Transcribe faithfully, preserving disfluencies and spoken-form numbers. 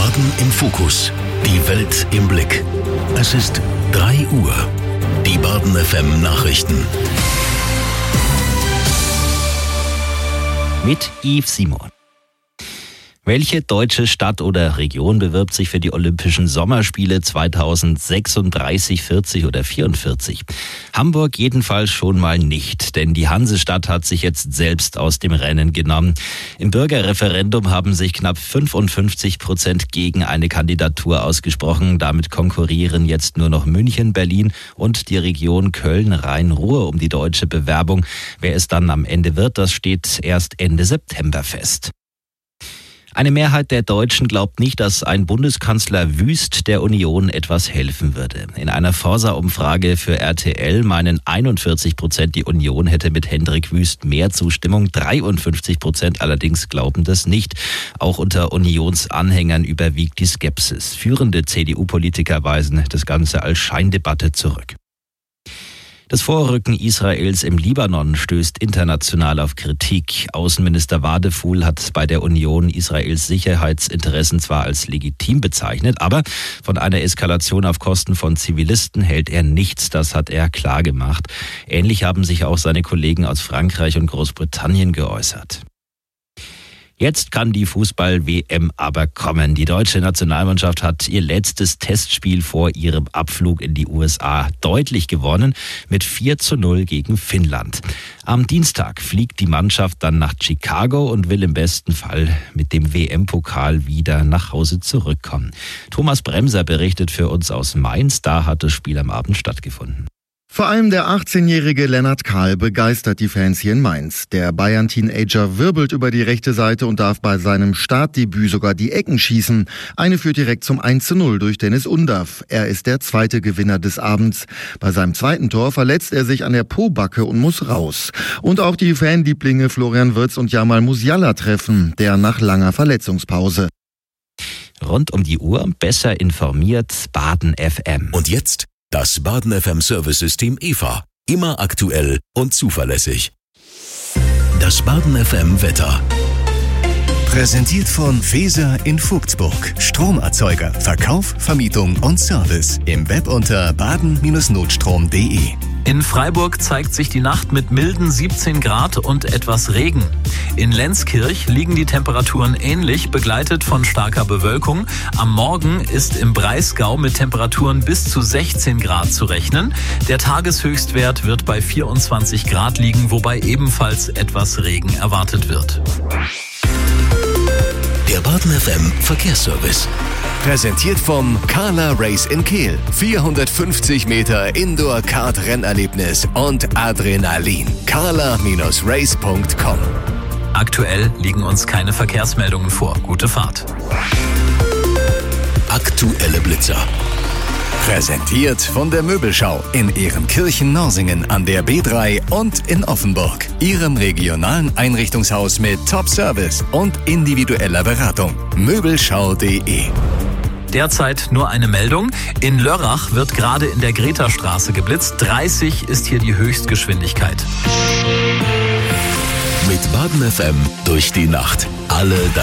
Baden im Fokus. Die Welt im Blick. Es ist drei Uhr. Die Baden F M Nachrichten. Mit Yves Simon. Welche deutsche Stadt oder Region bewirbt sich für die Olympischen Sommerspiele zweitausendsechsunddreißig, vierzig oder vierundvierzig? Hamburg jedenfalls schon mal nicht, denn die Hansestadt hat sich jetzt selbst aus dem Rennen genommen. Im Bürgerreferendum haben sich knapp fünfundfünfzig Prozent gegen eine Kandidatur ausgesprochen. Damit konkurrieren jetzt nur noch München, Berlin und die Region Köln-Rhein-Ruhr um die deutsche Bewerbung. Wer es dann am Ende wird, das steht erst Ende September fest. Eine Mehrheit der Deutschen glaubt nicht, dass ein Bundeskanzler Wüst der Union etwas helfen würde. In einer Forsa-Umfrage für R T L meinen einundvierzig Prozent, die Union hätte mit Hendrik Wüst mehr Zustimmung. dreiundfünfzig Prozent allerdings glauben das nicht. Auch unter Unionsanhängern überwiegt die Skepsis. Führende C D U-Politiker weisen das Ganze als Scheindebatte zurück. Das Vorrücken Israels im Libanon stößt international auf Kritik. Außenminister Wadephul hat bei der Union Israels Sicherheitsinteressen zwar als legitim bezeichnet, aber von einer Eskalation auf Kosten von Zivilisten hält er nichts. Das hat er klar gemacht. Ähnlich haben sich auch seine Kollegen aus Frankreich und Großbritannien geäußert. Jetzt kann die Fußball-W M aber kommen. Die deutsche Nationalmannschaft hat ihr letztes Testspiel vor ihrem Abflug in die U S A deutlich gewonnen mit vier zu null gegen Finnland. Am Dienstag fliegt die Mannschaft dann nach Chicago und will im besten Fall mit dem W M-Pokal wieder nach Hause zurückkommen. Thomas Bremser berichtet für uns aus Mainz. Da hat das Spiel am Abend stattgefunden. Vor allem der achtzehnjährige Lennart Kahl begeistert die Fans hier in Mainz. Der Bayern-Teenager wirbelt über die rechte Seite und darf bei seinem Startdebüt sogar die Ecken schießen. Eine führt direkt zum eins zu null durch Dennis Undav. Er ist der zweite Gewinner des Abends. Bei seinem zweiten Tor verletzt er sich an der Pobacke und muss raus. Und auch die Fanlieblinge Florian Wirtz und Jamal Musiala treffen, der nach langer Verletzungspause. Rund um die Uhr besser informiert Baden F M. Und jetzt das Baden F M Service-System E V A. Immer aktuell und zuverlässig. Das Baden F M Wetter. Präsentiert von Feser in Vogtsburg. Stromerzeuger, Verkauf, Vermietung und Service. Im Web unter baden Bindestrich notstrom punkt de. In Freiburg zeigt sich die Nacht mit milden siebzehn Grad und etwas Regen. In Lenzkirch liegen die Temperaturen ähnlich, begleitet von starker Bewölkung. Am Morgen ist im Breisgau mit Temperaturen bis zu sechzehn Grad zu rechnen. Der Tageshöchstwert wird bei vierundzwanzig Grad liegen, wobei ebenfalls etwas Regen erwartet wird. Der Baden F M Verkehrsservice. Präsentiert vom Carla Race in Kehl. vierhundertfünfzig Meter Indoor-Kart-Rennerlebnis und Adrenalin. carla Bindestrich race punkt com. Aktuell liegen uns keine Verkehrsmeldungen vor. Gute Fahrt. Aktuelle Blitzer. Präsentiert von der Möbelschau in Ehrenkirchen-Norsingen an der B drei und in Offenburg. Ihrem regionalen Einrichtungshaus mit Top-Service und individueller Beratung. Möbelschau punkt de. Derzeit nur eine Meldung. In Lörrach wird gerade in der Greta-Straße geblitzt. dreißig ist hier die Höchstgeschwindigkeit. Mit Baden F M durch die Nacht. Alle